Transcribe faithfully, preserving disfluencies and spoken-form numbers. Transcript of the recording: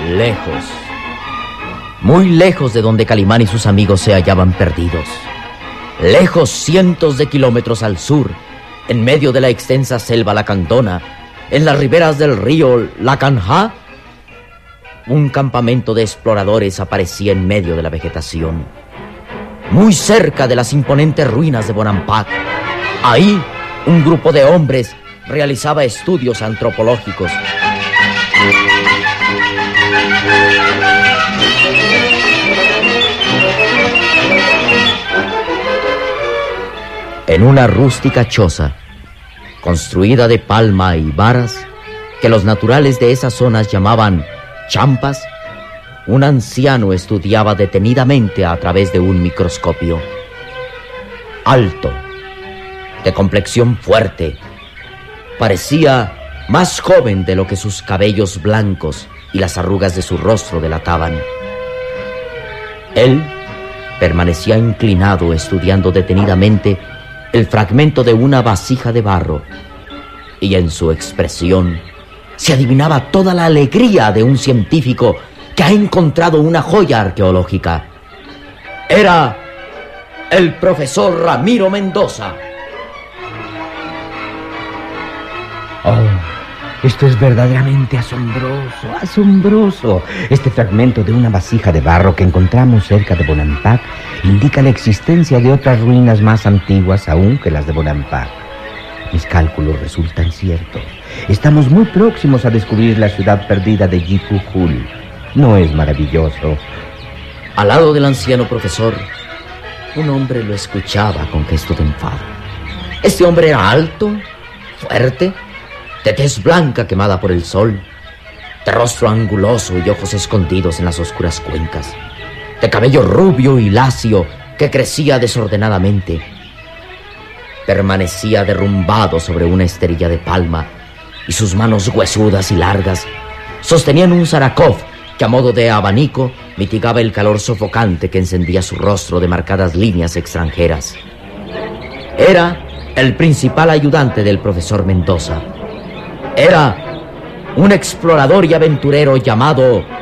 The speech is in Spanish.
Lejos, muy lejos de donde Calimán y sus amigos se hallaban perdidos. Lejos cientos de kilómetros al sur, en medio de la extensa selva lacandona, en las riberas del río Lacanjá, un campamento de exploradores aparecía en medio de la vegetación. Muy cerca de las imponentes ruinas de Bonampak, ahí un grupo de hombres realizaba estudios antropológicos. En una rústica choza, construida de palma y varas, que los naturales de esas zonas llamaban champas, un anciano estudiaba detenidamente a través de un microscopio. Alto, de complexión fuerte, parecía más joven de lo que sus cabellos blancos y las arrugas de su rostro delataban. Él permanecía inclinado estudiando detenidamente el fragmento de una vasija de barro, y en su expresión se adivinaba toda la alegría de un científico que ha encontrado una joya arqueológica. Era el profesor Ramiro Mendoza. Oh, esto es verdaderamente asombroso, asombroso. Este fragmento de una vasija de barro que encontramos cerca de Bonampak indica la existencia de otras ruinas más antiguas aún que las de Bonampak. Mis cálculos resultan ciertos. Estamos muy próximos a descubrir la ciudad perdida de Yipujul. ¿No es maravilloso? Al lado del anciano profesor, un hombre lo escuchaba con gesto de enfado. Este hombre era alto, fuerte, de tez blanca quemada por el sol, de rostro anguloso y ojos escondidos en las oscuras cuencas, de cabello rubio y lacio que crecía desordenadamente. Permanecía derrumbado sobre una esterilla de palma y sus manos huesudas y largas sostenían un zarakov que a modo de abanico mitigaba el calor sofocante que encendía su rostro de marcadas líneas extranjeras. Era el principal ayudante del profesor Mendoza. Era un explorador y aventurero llamado